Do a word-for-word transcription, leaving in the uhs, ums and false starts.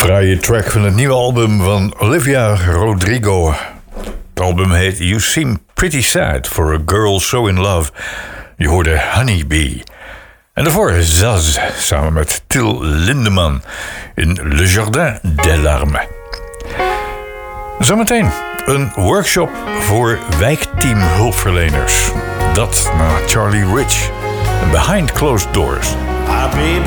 Fraaie track van het nieuwe album van Olivia Rodrigo. Het album heet You Seem Pretty Sad for a Girl So In Love. Je hoorde Honeybee. En daarvoor Zaz samen met Till Lindemann in Le Jardin des Larmes. Zometeen een workshop voor wijkteam hulpverleners. Dat na Charlie Rich en Behind Closed Doors.